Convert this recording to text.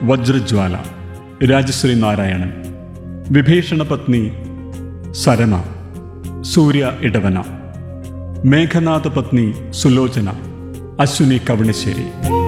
വജ്രജ്വാല രാജശ്രീ നാരായണൻ, വിഭീഷണ പത്നി സരമ സൂര്യ ഇടവന, മേഘനാഥ പത്നി സുലോചന അശ്വിനി കവണശ്ശേരി.